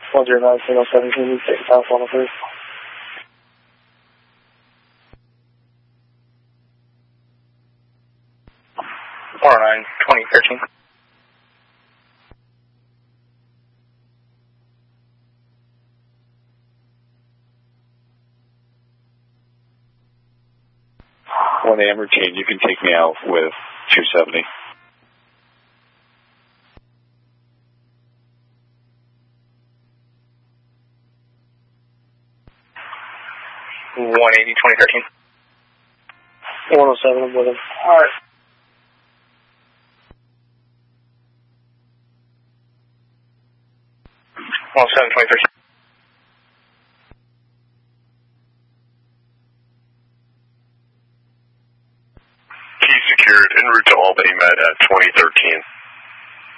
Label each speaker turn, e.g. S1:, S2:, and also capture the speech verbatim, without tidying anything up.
S1: one zero nine signal seventeen, take south one oh three.
S2: four oh nine, twenty thirteen.
S3: one A M routine, you can take me out with two seventy.
S2: one eighty, twenty thirteen.
S1: one oh seven, I'm with him.
S2: Alright. one oh seven, twenty thirteen.
S4: Key secured, en route to Albany Med at twenty thirteen.